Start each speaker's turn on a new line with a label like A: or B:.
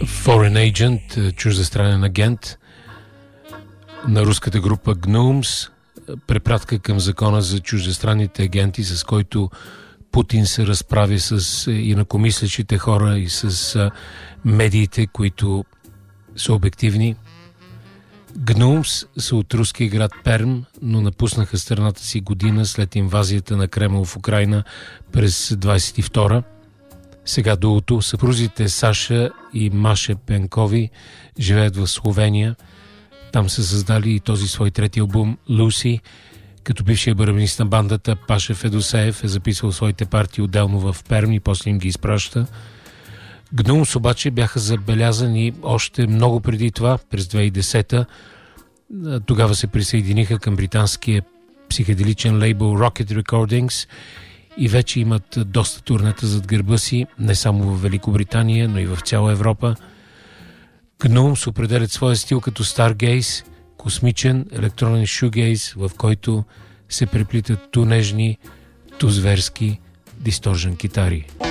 A: Foreign Agent, чуждестранен агент на руската група Gnomes, препратка към закона за чуждестранните агенти, с който Путин се разправи с инакомислещите хора и с медиите, които са обективни. Gnomes са от руския град Перм, но напуснаха страната си година след инвазията на Кремъл в Украйна през 22-а. Сега дуото, съпрузите Саша и Маше Пенкови живеят в Словения. Там са създали и този свой трети албум «Люси», като бившия барабанист на бандата Паша Федосеев е записвал своите партии отделно в Перм и после им ги изпраща. Gnomes обаче бяха забелязани още много преди това, през 2010-та. Тогава се присъединиха към британския психоделичен лейбъл Rocket Recordings и вече имат доста турнета зад гърба си, не само в Великобритания, но и в цяла Европа. Gnomes определят своя стил като Stargaze, космичен електронен шугейз, в който се преплитат ту нежни, ту зверски дисторжен китари.